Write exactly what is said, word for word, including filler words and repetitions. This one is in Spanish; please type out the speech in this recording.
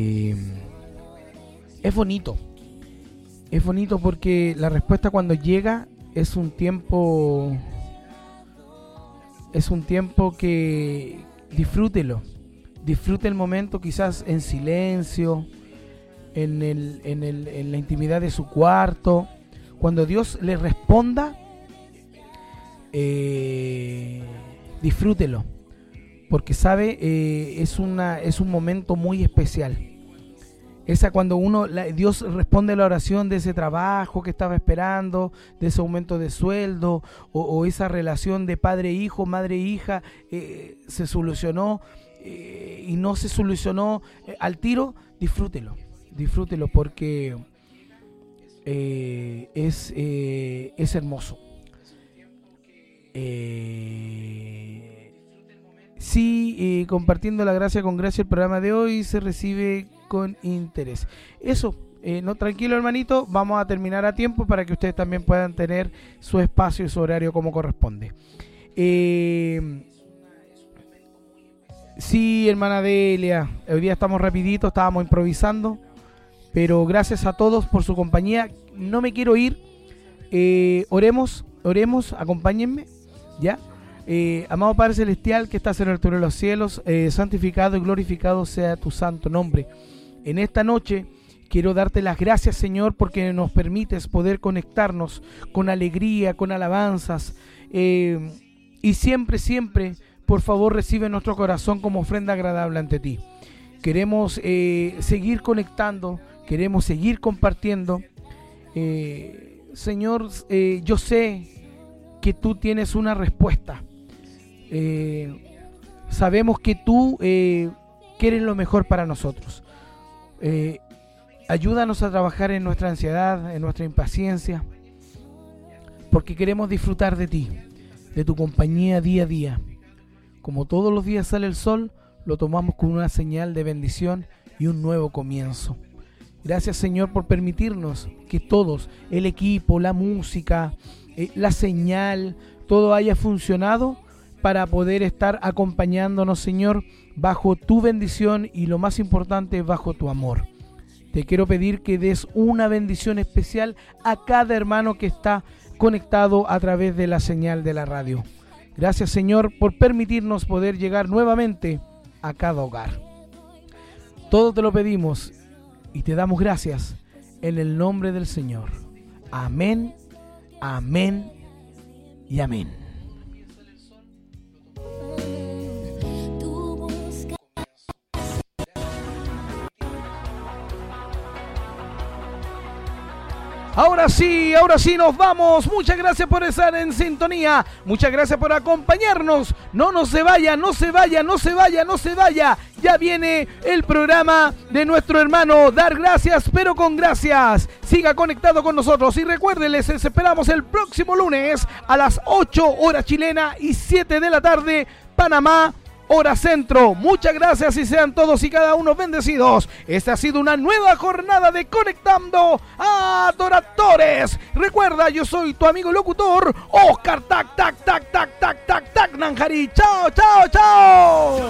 eh, es bonito. Es bonito porque la respuesta cuando llega es un tiempo, es un tiempo que disfrútelo, disfrute el momento quizás en silencio, en, el, en, el, en la intimidad de su cuarto. Cuando Dios le responda, eh, disfrútelo, porque sabe, eh, es, una, es un momento muy especial. Esa cuando uno, la, Dios responde a la oración de ese trabajo que estaba esperando, de ese aumento de sueldo, o, o esa relación de padre-hijo, madre-hija, eh, se solucionó eh, y no se solucionó eh, al tiro. Disfrútelo, disfrútelo porque eh, es, eh, es hermoso. Eh, sí, eh, compartiendo la gracia con gracia, el programa de hoy se recibe con interés. Eso, eh, no, tranquilo hermanito, vamos a terminar a tiempo para que ustedes también puedan tener su espacio y su horario como corresponde. Eh, sí, hermana Delia, hoy día estamos rapidito, estábamos improvisando, pero gracias a todos por su compañía. No me quiero ir, eh, oremos, oremos, acompáñenme, ¿ya? Eh, amado Padre Celestial que estás en el altura de los cielos, eh, santificado y glorificado sea tu santo nombre. En esta noche quiero darte las gracias, Señor, porque nos permites poder conectarnos con alegría, con alabanzas, eh, y siempre, siempre, por favor, recibe nuestro corazón como ofrenda agradable ante ti. Queremos eh, seguir conectando, queremos seguir compartiendo. Eh, Señor, eh, yo sé que tú tienes una respuesta. Eh, sabemos que tú eh, quieres lo mejor para nosotros. Eh, ayúdanos a trabajar en nuestra ansiedad, en nuestra impaciencia, porque queremos disfrutar de ti, de tu compañía día a día. Como todos los días sale el sol, lo tomamos como una señal de bendición y un nuevo comienzo. Gracias, Señor, por permitirnos que todos, el equipo, la música, eh, la señal, todo haya funcionado para poder estar acompañándonos, Señor, bajo tu bendición y lo más importante, bajo tu amor. Te quiero pedir que des una bendición especial a cada hermano que está conectado a través de la señal de la radio. Gracias, Señor, por permitirnos poder llegar nuevamente a cada hogar. Todo te lo pedimos y te damos gracias en el nombre del Señor. Amén, amén y amén. Ahora sí, ahora sí nos vamos. Muchas gracias por estar en sintonía. Muchas gracias por acompañarnos. No, no se vaya, no se vaya, no se vaya, no se vaya. Ya viene el programa de nuestro hermano Dar Gracias, pero con gracias. Siga conectado con nosotros y recuerden, les esperamos el próximo lunes a las ocho horas chilena y siete de la tarde Panamá, hora centro. Muchas gracias y sean todos y cada uno bendecidos. Esta ha sido una nueva jornada de Conectando Adoradores. Recuerda, yo soy tu amigo locutor Oscar Tac Tac Tac Tac Tac Tac Tac Nanjari. Chao, chao, chao.